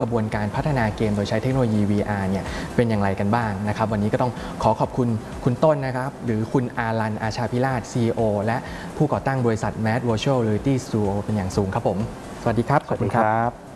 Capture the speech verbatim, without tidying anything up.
กระบวนการพัฒนาเกมโดยใช้เทคโนโลยี วี อาร์ เนี่ยเป็นอย่างไรกันบ้างนะครับวันนี้ก็ต้องขอขอบคุณคุณต้นนะครับหรือคุณอารันอาชาพิราช ซี อี โอ และผู้ก่อตั้งบริษัท Mad Virtual Reality Studio เป็นอย่างสูงครับผมสวัสดีครับขอบคุณครับ